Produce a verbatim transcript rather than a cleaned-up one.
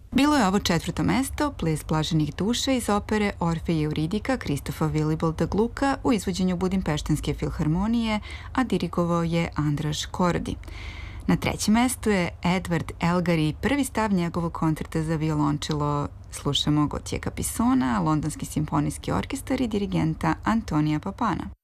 Bilo je ovo četvrto mesto, Ples blaženih duša iz opere Orfej i Euridika Kristofa Vilibolda Gluka u izvođenju Budimpeštanske filharmonije, a dirigovao je Andraš Kordi. Na trećem mestu je Edward Elgar i prvi stav njegovog koncerta za violončelo. Slušamo Gotjeka Pisona, Londonski simfonijski orkestar i dirigenta Antonija Papana.